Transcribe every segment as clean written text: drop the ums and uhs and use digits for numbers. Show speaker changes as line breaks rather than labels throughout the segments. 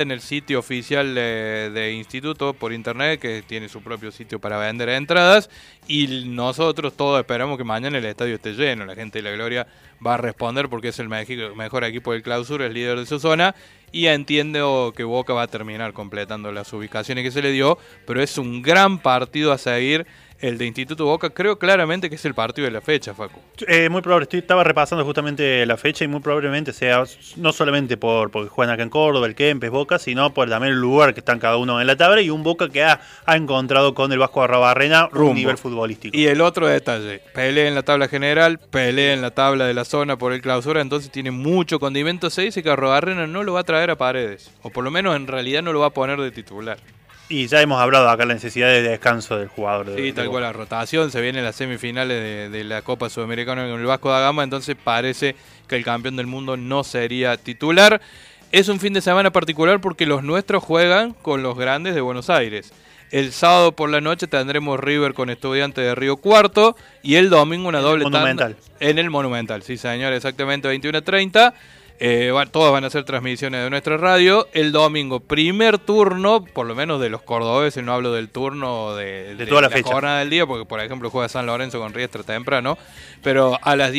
en el sitio oficial de Instituto por internet, que tiene su propio sitio para vender entradas, y nosotros todos esperamos que mañana el estadio esté lleno. La gente de la Gloria va a responder porque es el mejor equipo del Clausura, es líder de su zona, y entiendo que Boca va a terminar completando las ubicaciones que se le dio, pero es un gran partido a seguir. El de Instituto Boca, creo claramente que es el partido de la fecha, Facu.
Muy probable, estaba repasando justamente la fecha y muy probablemente sea no solamente porque juegan acá en Córdoba, el Kempes, Boca, sino por también el lugar que están cada uno en la tabla y un Boca que ha encontrado con el Vasco Arrabarrena un nivel futbolístico.
Y el otro detalle, pelea en la tabla general, pelea en la tabla de la zona por el Clausura, entonces tiene mucho condimento. Se dice que Arrabarrena no lo va a traer a Paredes, o por lo menos en realidad no lo va a poner de titular.
Y ya hemos hablado acá de la necesidad de descanso del jugador.
Sí, tal cual, la rotación, se vienen las semifinales de la Copa Sudamericana con el Vasco da Gama, entonces parece que el campeón del mundo no sería titular. Es un fin de semana particular porque los nuestros juegan con los grandes de Buenos Aires. El sábado por la noche tendremos River con Estudiantes de Río Cuarto y el domingo una doble tanda en el Monumental. Sí, señor, exactamente 21:30. Todas van a ser transmisiones de nuestra radio. El domingo, primer turno, por lo menos de los cordobeses, no hablo del turno de
toda la
fecha, jornada del día, porque por ejemplo juega San Lorenzo con Riestra temprano, pero a las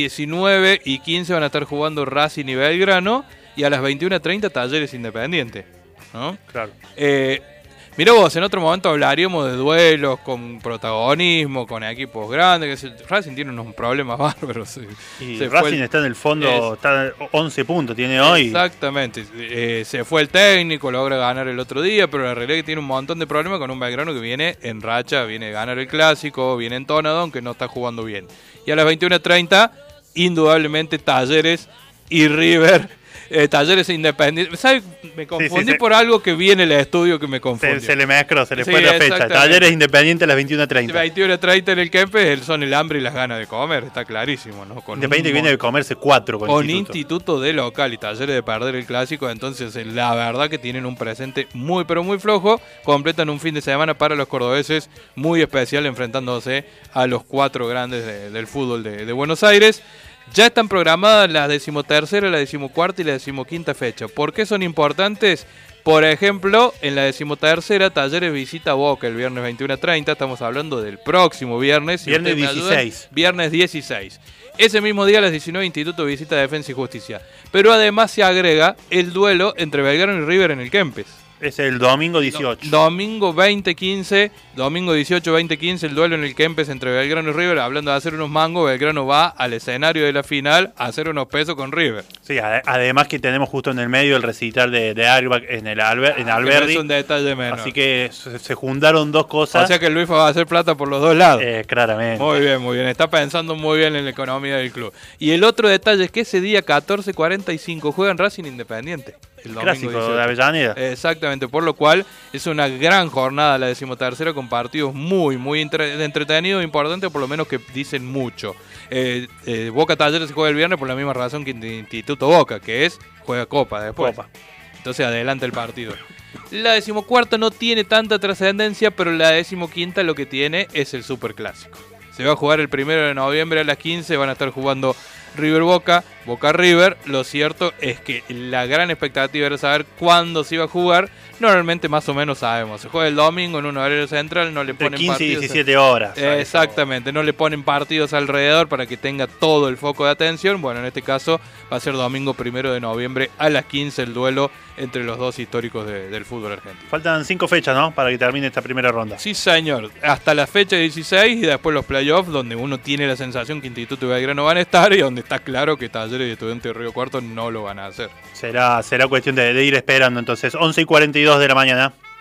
19:15 van a estar jugando Racing y Belgrano, y a las 21:30 Talleres Independiente, ¿no?
Claro.
Mirá vos, en otro momento hablaríamos de duelos con protagonismo, con equipos grandes. Racing tiene unos problemas bárbaros.
Racing está en el fondo, está 11 puntos, tiene hoy.
Exactamente. Se fue el técnico, logra ganar el otro día, pero la realidad es que tiene un montón de problemas con un Belgrano que viene en racha, viene a ganar el clásico, viene entonado, aunque no está jugando bien. Y a las 21:30, indudablemente Talleres y River. Talleres Independiente. ¿Sabes? Me confundí por algo que vi en el estudio que me confundió.
Se le mezcló, se le fue la fecha. Talleres Independiente a las 21:30.
21:30 en el Kempes son el hambre y las ganas de comer, está clarísimo, ¿no?
Independiente viene de comerse 4
con Instituto de local y Talleres de perder el clásico, entonces la verdad que tienen un presente muy pero muy flojo. Completan un fin de semana para los cordobeses muy especial, enfrentándose a los 4 grandes del fútbol de Buenos Aires. Ya están programadas la 13ª, la 14ª y la 15ª fecha. ¿Por qué son importantes? Por ejemplo, en la 13ª, Talleres visita Boca el viernes 21:30. Estamos hablando del próximo viernes.
Viernes 16.
Viernes 16. Ese mismo día a las 19 Instituto visita Defensa y Justicia. Pero además se agrega el duelo entre Belgrano y River en el Kempes.
Es el domingo 18.
Domingo 20:15, domingo 18-20:15, el duelo en el Kempes entre Belgrano y River. Hablando de hacer unos mangos, Belgrano va al escenario de la final a hacer unos pesos con River.
Sí, además que tenemos justo en el medio el recital de Airbag en Alberdi.
Es un detalle menos.
Así que se juntaron dos cosas.
O sea que el Luis va a hacer plata por los dos lados.
Claramente.
Muy bien, muy bien. Está pensando muy bien en la economía del club. Y el otro detalle es que ese día 14:45 juegan Racing Independiente. El
clásico 18. De Avellaneda.
Exactamente, por lo cual es una gran jornada la 13ª con partidos muy entretenidos, importantes, por lo menos que dicen mucho. Boca Talleres se juega el viernes por la misma razón que Instituto Boca, que es juega Copa después. Entonces adelanta el partido. La 14ª no tiene tanta trascendencia, pero la 15ª lo que tiene es el Superclásico. Se va a jugar el 1 de noviembre a las 15, van a estar jugando River Boca, Boca River. Lo cierto es que la gran expectativa era saber cuándo se iba a jugar. Normalmente más o menos sabemos. Se juega el domingo en un horario central, no le ponen
15
partidos.
17 horas.
Exactamente, no le ponen partidos alrededor para que tenga todo el foco de atención. Bueno, en este caso va a ser domingo 1 de noviembre a las 15 el duelo entre los dos históricos del fútbol argentino.
Faltan 5 fechas, ¿no? Para que termine esta primera ronda.
Sí, señor. Hasta la fecha 16 y después los playoffs, donde uno tiene la sensación que Instituto y Belgrano van a estar y donde está claro que Talleres y Estudiantes de Río Cuarto no lo van a hacer.
Será cuestión de ir esperando entonces. 11:42 de la mañana.